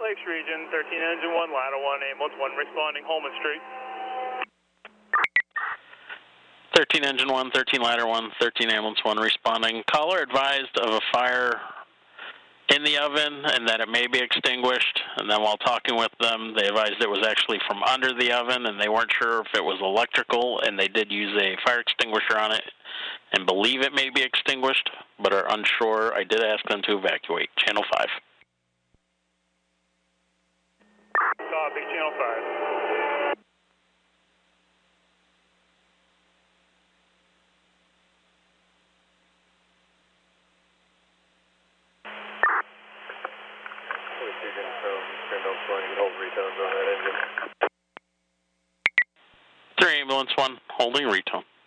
Lakes region, 13 engine 1, ladder 1, ambulance 1, responding Holman Street. 13 engine 1, 13 ladder 1, 13 ambulance 1 responding. Caller advised of a fire in the oven and that it may be extinguished, and then while talking with them, they advised it was actually from under the oven, and they weren't sure if it was electrical, and they did use a fire extinguisher on it and believe it may be extinguished, but are unsure. I did ask them to evacuate. Channel 5. Copy, Channel 5. Three ambulance 1, holding retone.